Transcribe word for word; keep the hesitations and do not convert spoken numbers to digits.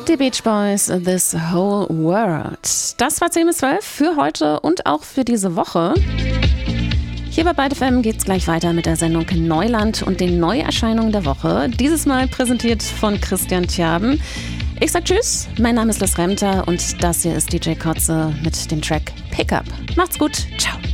Die Beach Boys, This Whole World. Das war zehn bis zwölf für heute und auch für diese Woche. Hier bei Byte F M geht's gleich weiter mit der Sendung Neuland und den Neuerscheinungen der Woche. Dieses Mal präsentiert von Christian Tjaben. Ich sag Tschüss, mein Name ist Liz Remter und das hier ist D J Kotze mit dem Track Pickup. Macht's gut, ciao.